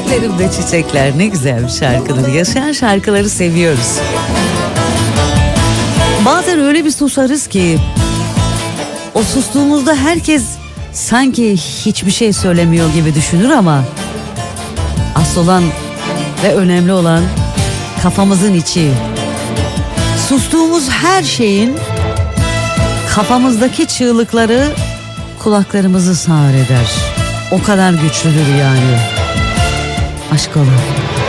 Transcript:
Gözlerimde çiçekler, ne güzel bir şarkıdır. Yaşayan şarkıları seviyoruz. Bazen öyle bir susarız ki o sustuğumuzda herkes sanki hiçbir şey söylemiyor gibi düşünür ama asıl olan ve önemli olan kafamızın içi. Sustuğumuz her şeyin kafamızdaki çığlıkları kulaklarımızı sağır eder. O kadar güçlüdür yani. Aşk olan.